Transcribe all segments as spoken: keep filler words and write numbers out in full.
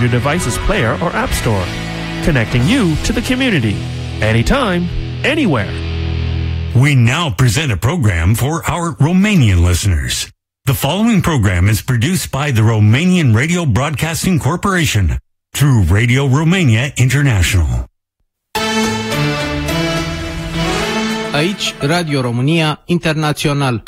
your device's player or app store, connecting you to the community, anytime, anywhere. We now present a program for our Romanian listeners. The following program is produced by the Romanian Radio Broadcasting Corporation through Radio Romania International. Aici, Radio România Internațional.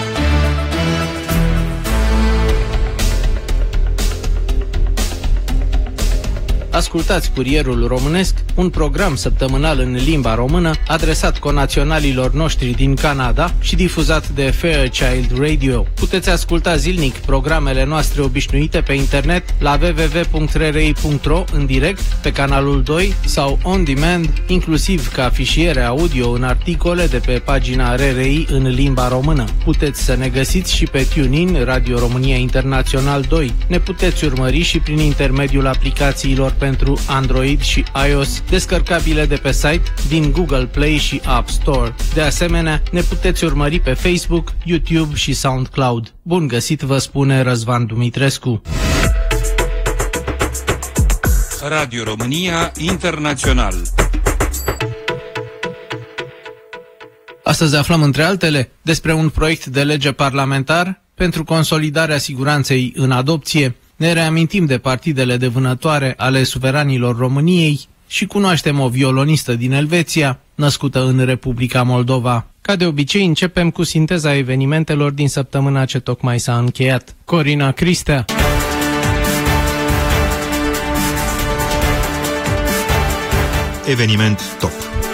Ascultați Curierul Românesc, un program săptămânal în limba română adresat conaționalilor noștri din Canada și difuzat de Fairchild Radio. Puteți asculta zilnic programele noastre obișnuite pe internet la w w w punct r r i punct r o în direct, pe canalul doi sau on demand, inclusiv ca fișiere audio în articole de pe pagina R R I în limba română. Puteți să ne găsiți și pe TuneIn, Radio România Internațional doi. Ne puteți urmări și prin intermediul aplicațiilor pentru Android și iOS, descărcabile de pe site, din Google Play și App Store. De asemenea, ne puteți urmări pe Facebook, YouTube și SoundCloud. Bun găsit, vă spune Răzvan Dumitrescu. Radio România Internațional. Astăzi aflăm, între altele, despre un proiect de lege parlamentar pentru consolidarea siguranței în adopție. Ne reamintim de partidele de vânătoare ale suveranilor României și cunoaștem o violonistă din Elveția, născută în Republica Moldova. Ca de obicei, începem cu sinteza evenimentelor din săptămâna ce tocmai s-a încheiat. Corina Cristea. Eveniment top.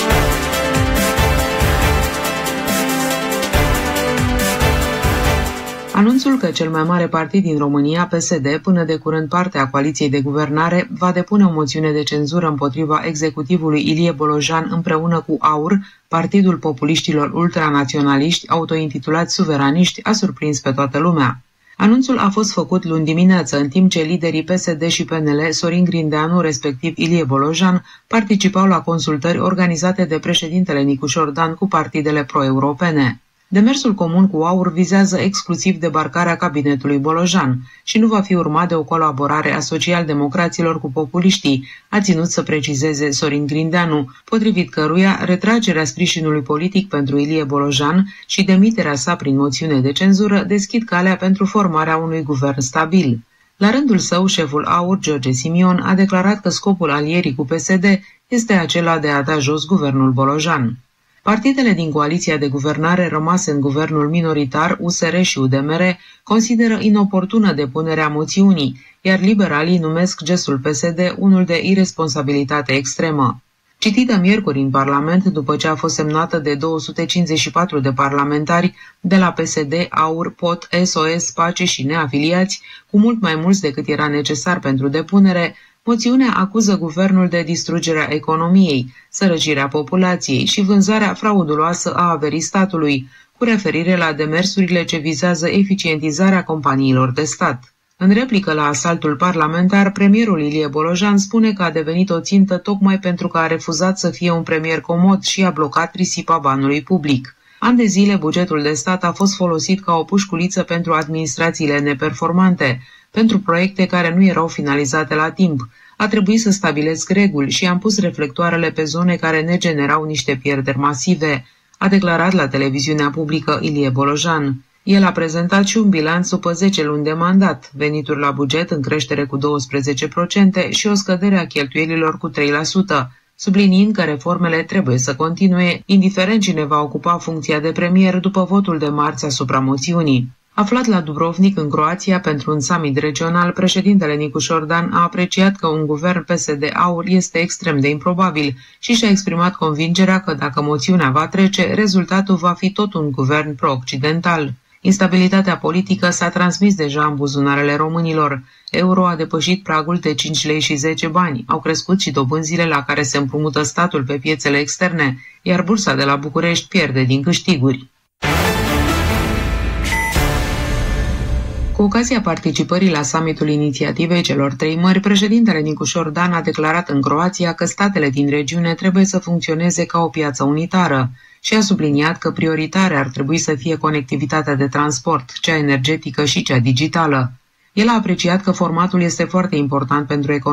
Anunțul că cel mai mare partid din România, P S D, până de curând parte a coaliției de guvernare, va depune o moțiune de cenzură împotriva executivului Ilie Bolojan împreună cu AUR, Partidul Populiștilor Ultranaționaliști, autointitulați suveraniști, a surprins pe toată lumea. Anunțul a fost făcut luni dimineață, în timp ce liderii P S D și P N L, Sorin Grindeanu, respectiv Ilie Bolojan, participau la consultări organizate de președintele Nicușor Dan cu partidele pro-europene. Demersul comun cu AUR vizează exclusiv debarcarea cabinetului Bolojan și nu va fi urmat de o colaborare a social-democraților cu populiștii, a ținut să precizeze Sorin Grindeanu, potrivit căruia retragerea sprijinului politic pentru Ilie Bolojan și demiterea sa prin moțiune de cenzură deschid calea pentru formarea unui guvern stabil. La rândul său, șeful AUR, George Simion, a declarat că scopul alierii cu P S D este acela de a da jos guvernul Bolojan. Partidele din coaliția de guvernare rămase în guvernul minoritar, U S R și U D M R, consideră inoportună depunerea moțiunii, iar liberalii numesc gestul P S D unul de iresponsabilitate extremă. Citită miercuri în Parlament, după ce a fost semnată de două sute cincizeci și patru de parlamentari de la P S D, AUR, P O T, S O S, PACE și neafiliați, cu mult mai mulți decât era necesar pentru depunere, moțiunea acuză guvernul de distrugerea economiei, sărăcirea populației și vânzarea frauduloasă a averii statului, cu referire la demersurile ce vizează eficientizarea companiilor de stat. În replică la asaltul parlamentar, premierul Ilie Bolojan spune că a devenit o țintă tocmai pentru că a refuzat să fie un premier comod și a blocat risipa banului public. Ani de zile, bugetul de stat a fost folosit ca o pușculiță pentru administrațiile neperformante, pentru proiecte care nu erau finalizate la timp. A trebuit să stabilesc reguli și am pus reflectoarele pe zone care ne generau niște pierderi masive, a declarat la televiziunea publică Ilie Bolojan. El a prezentat și un bilanț după zece luni de mandat, venituri la buget în creștere cu douăsprezece la sută și o scădere a cheltuielilor cu trei la sută, subliniind că reformele trebuie să continue, indiferent cine va ocupa funcția de premier după votul de marți asupra moțiunii. Aflat la Dubrovnik, în Croația, pentru un summit regional, președintele Nicușor Dan a apreciat că un guvern P S D-AUR este extrem de improbabil și și-a exprimat convingerea că dacă moțiunea va trece, rezultatul va fi tot un guvern pro-occidental. Instabilitatea politică s-a transmis deja în buzunarele românilor. Euro a depășit pragul de cinci lei și zece bani. Au crescut și dobânzile la care se împrumută statul pe piețele externe, iar bursa de la București pierde din câștiguri. Cu ocazia participării la summitul inițiativei celor trei mări, președintele Nicușor Dan a declarat în Croația că statele din regiune trebuie să funcționeze ca o piață unitară și a subliniat că prioritare ar trebui să fie conectivitatea de transport, cea energetică și cea digitală. El a apreciat că formatul este foarte important pentru economie